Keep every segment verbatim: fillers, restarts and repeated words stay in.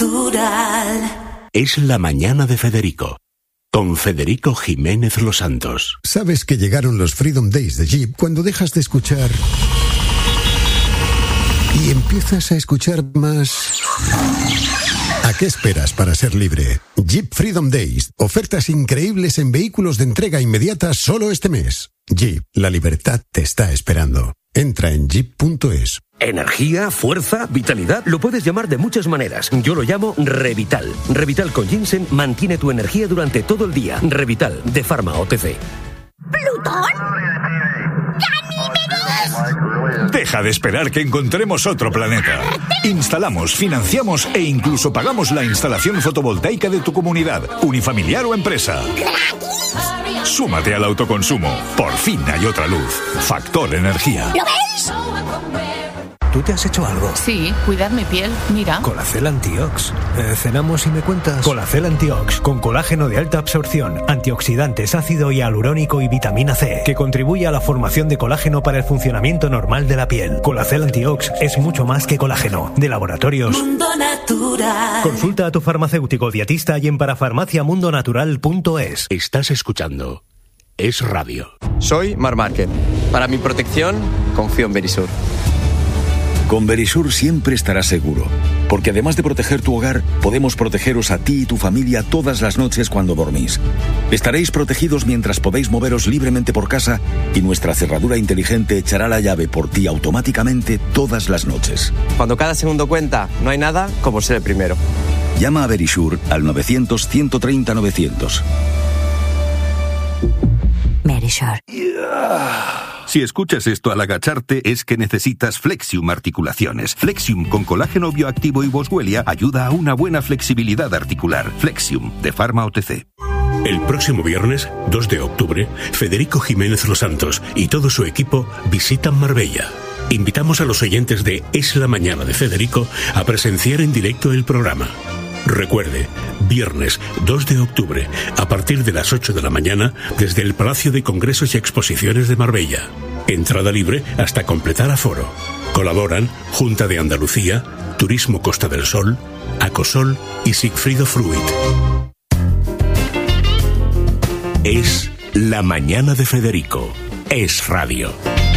natural. Es la mañana de Federico, con Federico Jiménez Los Santos. Sabes que llegaron los Freedom Days de Jeep cuando dejas de escuchar y empiezas a escuchar más. ¿A qué esperas para ser libre? Jeep Freedom Days. Ofertas increíbles en vehículos de entrega inmediata solo este mes. Jeep, la libertad te está esperando. Entra en jeep punto es. Energía, fuerza, vitalidad, lo puedes llamar de muchas maneras. Yo lo llamo Revital. Revital con ginseng mantiene tu energía durante todo el día. Revital, de Pharma O T C. ¿Plutón? ¡Ganímedes! Deja de esperar que encontremos otro planeta. Instalamos, financiamos e incluso pagamos la instalación fotovoltaica de tu comunidad, unifamiliar o empresa. Súmate al autoconsumo. Por fin hay otra luz. Factor Energía. ¿Lo ves? ¿Tú te has hecho algo? Sí, cuidar mi piel, mira. Colacel Antiox. Eh, ¿Cenamos y me cuentas? Colacel Antiox, con colágeno de alta absorción, antioxidantes, ácido hialurónico y vitamina C, que contribuye a la formación de colágeno para el funcionamiento normal de la piel. Colacel Antiox es mucho más que colágeno. De Laboratorios Mundo Natural. Consulta a tu farmacéutico dietista y en parafarmacia mundo natural punto es. Estás escuchando Es Radio. Soy Mar Márquez. Para mi protección, confío en Verisur. Con Verisur siempre estarás seguro, porque además de proteger tu hogar, podemos protegeros a ti y tu familia todas las noches cuando dormís. Estaréis protegidos mientras podéis moveros libremente por casa y nuestra cerradura inteligente echará la llave por ti automáticamente todas las noches. Cuando cada segundo cuenta, no hay nada como ser el primero. Llama a Verisur al novecientos, ciento treinta, novecientos. Verisur. Si escuchas esto al agacharte es que necesitas Flexium Articulaciones. Flexium con colágeno bioactivo y boswellia ayuda a una buena flexibilidad articular. Flexium, de Pharma O T C. El próximo viernes, dos de octubre, Federico Jiménez Los Santos y todo su equipo visitan Marbella. Invitamos a los oyentes de Es la Mañana de Federico a presenciar en directo el programa. Recuerde, viernes dos de octubre, a partir de las ocho de la mañana, desde el Palacio de Congresos y Exposiciones de Marbella. Entrada libre hasta completar aforo. Colaboran Junta de Andalucía, Turismo Costa del Sol, Acosol y Sigfrido Fruit. Es la mañana de Federico. Es Radio.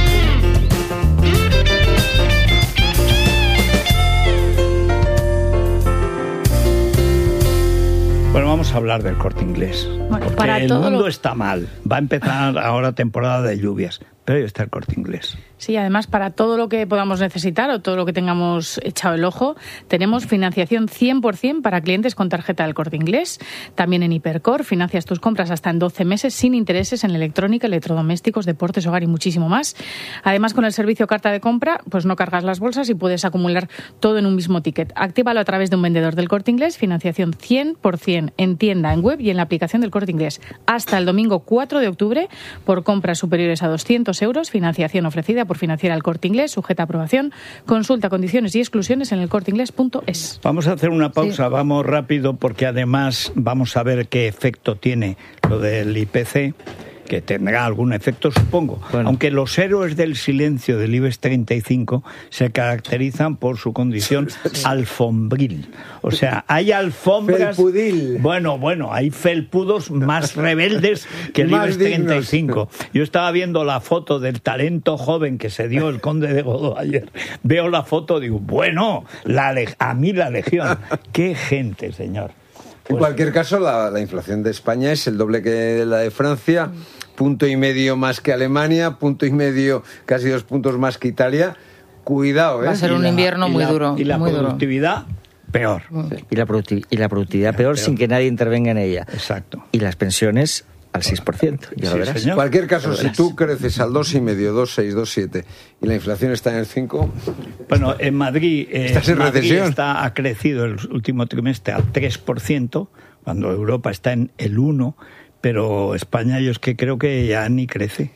Bueno, vamos a hablar del Corte Inglés. Bueno, porque para el todo mundo lo... está mal. Va a empezar ahora temporada de lluvias, pero ahí está el Corte Inglés. Sí, además, para todo lo que podamos necesitar o todo lo que tengamos echado el ojo, tenemos financiación cien por ciento para clientes con tarjeta del Corte Inglés. También en Hipercor financias tus compras hasta en doce meses sin intereses en electrónica, electrodomésticos, deportes, hogar y muchísimo más. Además, con el servicio carta de compra, pues no cargas las bolsas y puedes acumular todo en un mismo ticket. Actívalo a través de un vendedor del Corte Inglés. Financiación cien por ciento en tienda, en web y en la aplicación del Corte Inglés. Hasta el domingo cuatro de octubre, por compras superiores a doscientos euros, financiación ofrecida por Financiera El Corte Inglés, sujeta a aprobación. Consulta condiciones y exclusiones en el corte inglés punto es. Vamos a hacer una pausa, Sí. Vamos rápido, porque además vamos a ver qué efecto tiene lo del I P C, que tendrá algún efecto, supongo. Bueno. Aunque los héroes del silencio del IBEX treinta y cinco se caracterizan por su condición alfombril. O sea, hay alfombras... Felpudil. Bueno, bueno, hay felpudos más rebeldes que el Más IBEX treinta y cinco. dignos. Yo estaba viendo la foto del talento joven que se dio el conde de Godó ayer. Veo la foto, digo, bueno, la le- a mí la legión. ¡Qué gente, señor! En Pues, cualquier caso, la, la inflación de España es el doble que la de Francia, punto y medio más que Alemania, punto y medio, casi dos puntos más que Italia. Cuidado, ¿eh? Va a ser y un la- invierno y muy la- duro. Y la muy duro. productividad, peor. Y la, producti- y la productividad peor, peor. sin que nadie intervenga en ella. Exacto. Y las pensiones al seis por ciento, ya lo Sí, verás. señor. En cualquier caso, Lo si verás. tú creces al dos coma cinco, dos coma seis, dos coma siete y la inflación está en el cinco, Bueno, en Madrid, eh, ¿Estás en Madrid recesión? está, ha crecido el último trimestre al tres por ciento, cuando Europa está en el uno por ciento, pero España yo es que creo que ya ni crece.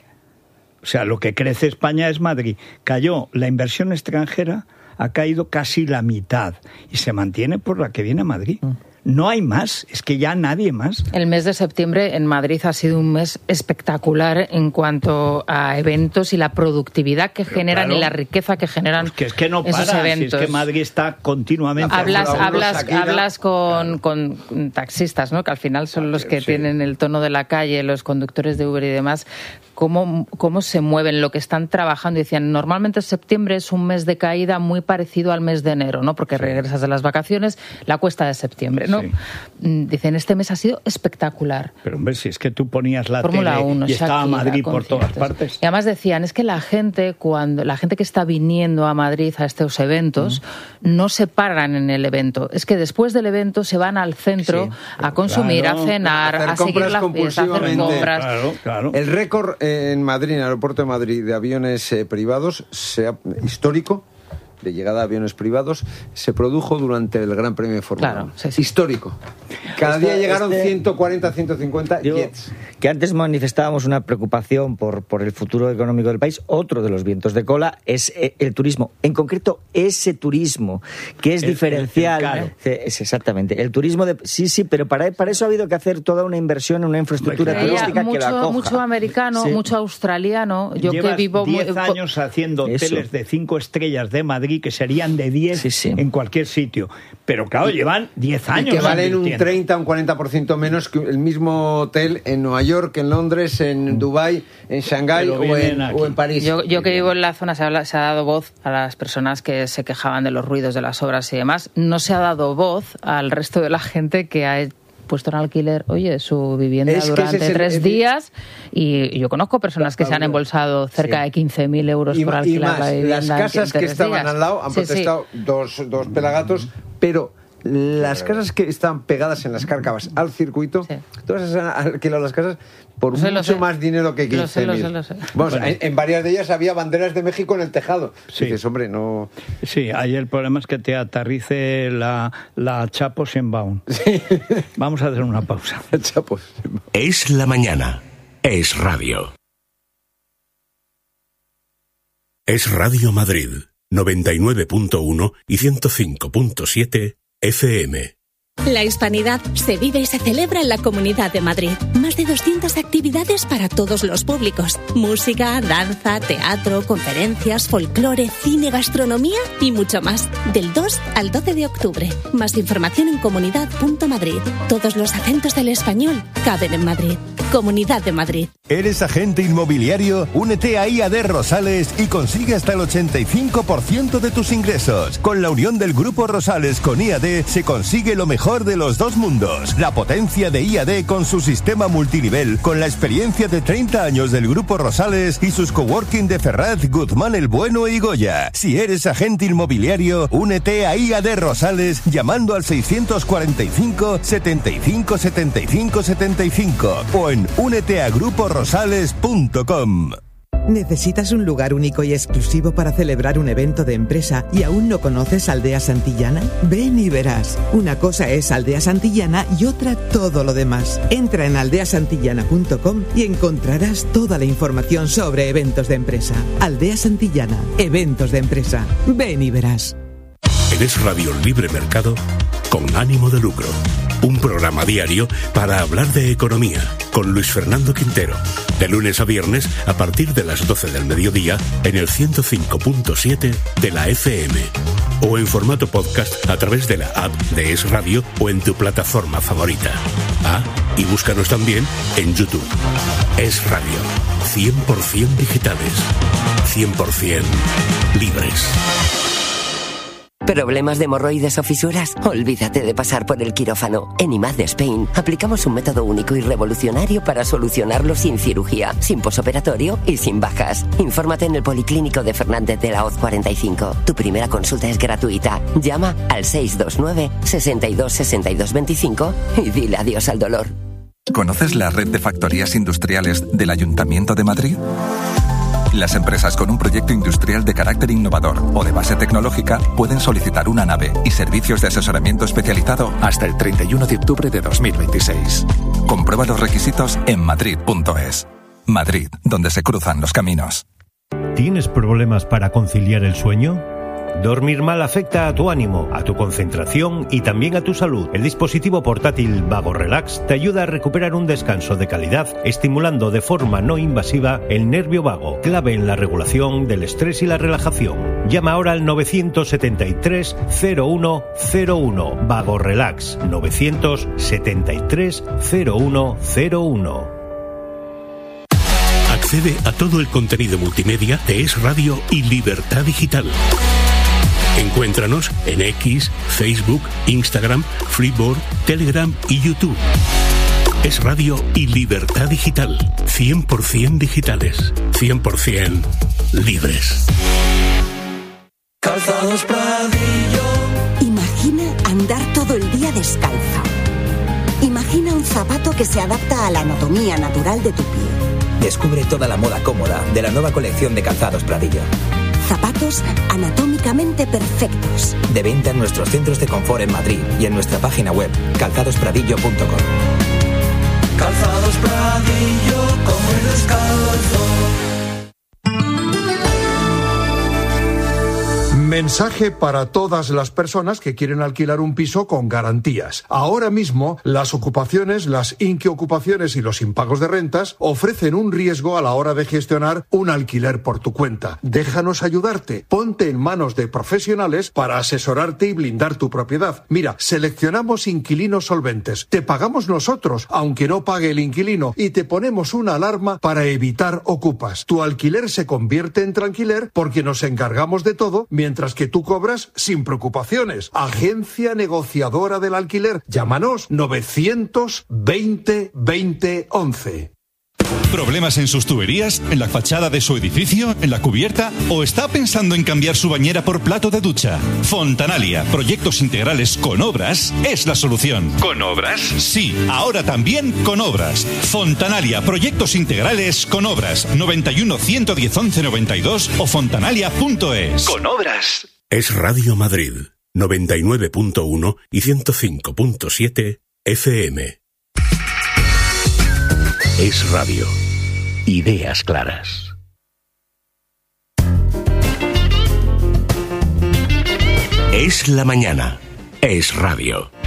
O sea, lo que crece España es Madrid. Cayó la inversión extranjera, ha caído casi la mitad y se mantiene por la que viene a Madrid. no hay más, es que ya nadie más. El mes de septiembre en Madrid ha sido un mes espectacular en cuanto a eventos y la productividad que Pero generan claro, y la riqueza que generan pues que es que no esos para, eventos. Si es que Madrid está continuamente... Hablas, hablas, hablas con, con taxistas, ¿no? Que al final son los que sí. tienen el tono de la calle, los conductores de Uber y demás. Cómo, cómo se mueven, lo que están trabajando. Y decían, normalmente septiembre es un mes de caída muy parecido al mes de enero, ¿no? Porque regresas de las vacaciones, la cuesta de septiembre, ¿no? Sí. Dicen, este mes ha sido espectacular. Pero hombre, si es que tú ponías la Fórmula tele uno, y estaba Shakira, Madrid por todas partes. Y además decían, es que la gente, cuando la gente que está viniendo a Madrid a estos eventos, mm. no se paran en el evento. Es que después del evento se van al centro sí, a consumir, claro, a cenar, a, a seguir la fiesta, a hacer compras. Claro, claro. El récord en Madrid, en el aeropuerto de Madrid, de aviones eh, privados, sea histórico, de llegada a aviones privados, se produjo durante el Gran Premio de Fórmula uno. Claro, sí, sí. Histórico. Cada este, día llegaron este, ciento cuarenta, ciento cincuenta digo, jets. Que antes manifestábamos una preocupación por, por el futuro económico del país. Otro de los vientos de cola es el turismo. En concreto, ese turismo, que es el, diferencial. El, el claro. Es exactamente. El turismo de... Sí, sí, pero para, para eso ha habido que hacer toda una inversión en una infraestructura turística mucho, que la acoja. Mucho americano, sí. mucho australiano. Yo Llevas que vivo... diez años haciendo eso. Hoteles de cinco estrellas de Madrid que serían de diez sí, sí. en cualquier sitio. Pero claro, y, llevan diez años. Y que valen un treinta, un cuarenta por ciento menos que el mismo hotel en Nueva York, en Londres, en Dubái, en Shanghái o en, o en París. Yo, yo que vivo en la zona, se, habla, se ha dado voz a las personas que se quejaban de los ruidos de las obras y demás. No se ha dado voz al resto de la gente que ha puesto en alquiler, oye, su vivienda es durante el, tres el, días y yo conozco personas que se han embolsado cerca sí. de quince mil euros y, por alquilar más, la vivienda. Las casas que estaban días. al lado han sí, protestado sí. Dos, dos pelagatos, pero las casas que están pegadas en las Cárcavas al circuito, sí. todas se han alquilado las casas por sé, mucho más dinero que quince mil. Vamos, bueno. en, en varias de ellas había banderas de México en el tejado. Sí. Dices, hombre, no... Sí, ahí el problema es que te aterrice la, la Chapo Shenbaum. Sí. Vamos a hacer una pausa. Chapo Es la mañana. Es radio. Es Radio Madrid, noventa y nueve punto uno y ciento cinco punto siete F M. La hispanidad se vive y se celebra en la Comunidad de Madrid. Más de doscientas actividades para todos los públicos. Música, danza, teatro, conferencias, folclore, cine, gastronomía y mucho más. Del dos al doce de octubre. Más información en comunidad punto madrid. Todos los acentos del español caben en Madrid. Comunidad de Madrid. ¿Eres agente inmobiliario? Únete a I A D Rosales y consigue hasta el ochenta y cinco por ciento de tus ingresos. Con la unión del Grupo Rosales con I A D se consigue lo mejor de los dos mundos. La potencia de I A D con su sistema multinivel, con la experiencia de treinta años del Grupo Rosales y sus coworking de Ferraz, Guzmán el Bueno y Goya. Si eres agente inmobiliario, únete a I A D Rosales llamando al seiscientos cuarenta y cinco, setenta y cinco, setenta y cinco, setenta y cinco o en únete a grupo rosales punto com. ¿Necesitas un lugar único y exclusivo para celebrar un evento de empresa y aún no conoces Aldea Santillana? Ven y verás. Una cosa es Aldea Santillana y otra todo lo demás. Entra en aldea santillana punto com y encontrarás toda la información sobre eventos de empresa. Aldea Santillana, eventos de empresa. Ven y verás. Eres Radio Libre Mercado con ánimo de lucro. Un programa diario para hablar de economía con Luis Fernando Quintero. De lunes a viernes a partir de las doce del mediodía en el ciento cinco punto siete de la F M. O en formato podcast a través de la app de Es Radio o en tu plataforma favorita. Ah, y búscanos también en YouTube. Es Radio. cien por ciento digitales. cien por ciento libres. ¿Problemas de hemorroides o fisuras? Olvídate de pasar por el quirófano. En I M A D Spain aplicamos un método único y revolucionario para solucionarlo sin cirugía, sin posoperatorio y sin bajas. Infórmate en el Policlínico de Fernández de la Hoz cuarenta y cinco. Tu primera consulta es gratuita. Llama al seis dos nueve, sesenta y dos, sesenta y dos veinticinco y dile adiós al dolor. ¿Conoces la red de factorías industriales del Ayuntamiento de Madrid? Las empresas con un proyecto industrial de carácter innovador o de base tecnológica pueden solicitar una nave y servicios de asesoramiento especializado hasta el treinta y uno de octubre de dos mil veintiséis. Comprueba los requisitos en madrid punto es. Madrid, donde se cruzan los caminos. ¿Tienes problemas para conciliar el sueño? Dormir mal afecta a tu ánimo, a tu concentración y también a tu salud. El dispositivo portátil Vago Relax te ayuda a recuperar un descanso de calidad, estimulando de forma no invasiva el nervio vago, clave en la regulación del estrés y la relajación. Llama ahora al novecientos setenta y tres cero uno cero uno. Vago Relax, novecientos setenta y tres cero uno cero uno. Accede a todo el contenido multimedia de Es Radio y Libertad Digital. Encuéntranos en X, Facebook, Instagram, Freeboard, Telegram y YouTube. Es Radio y Libertad Digital. cien por ciento digitales. cien por ciento libres. Calzados Pradillo. Imagina andar todo el día descalza. Imagina un zapato que se adapta a la anatomía natural de tu pie. Descubre toda la moda cómoda de la nueva colección de Calzados Pradillo. Zapatos anatómicamente perfectos. De venta en nuestros centros de confort en Madrid y en nuestra página web calzados pradillo punto com. Calzados Pradillo, como el descalzo. Mensaje para todas las personas que quieren alquilar un piso con garantías. Ahora mismo, las ocupaciones, las inquiocupaciones y los impagos de rentas ofrecen un riesgo a la hora de gestionar un alquiler por tu cuenta. Déjanos ayudarte. Ponte en manos de profesionales para asesorarte y blindar tu propiedad. Mira, seleccionamos inquilinos solventes. Te pagamos nosotros, aunque no pague el inquilino, y te ponemos una alarma para evitar ocupas. Tu alquiler se convierte en tranquiler porque nos encargamos de todo, mientras que tú cobras sin preocupaciones. Agencia negociadora del alquiler. Llámanos novecientos veinte veinte once. ¿Problemas en sus tuberías? ¿En la fachada de su edificio? ¿En la cubierta? ¿O está pensando en cambiar su bañera por plato de ducha? Fontanalia, proyectos integrales con obras, es la solución. ¿Con obras? Sí, ahora también con obras. Fontanalia, proyectos integrales con obras. noventa y uno, ciento diez, once, noventa y dos o fontanalia punto es. Con obras. Es Radio Madrid, noventa y nueve punto uno y ciento cinco punto siete F M. Es Radio. Ideas claras. Es la mañana. Es Radio.